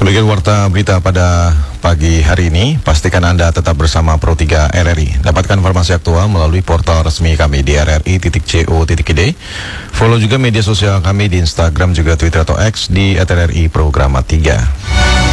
Demikian warta berita pada pagi hari ini. Pastikan Anda tetap bersama Pro 3 RRI. Dapatkan informasi aktual melalui portal resmi kami di rri.co.id. Follow juga media sosial kami di Instagram juga Twitter atau X di @RRI Programa 3.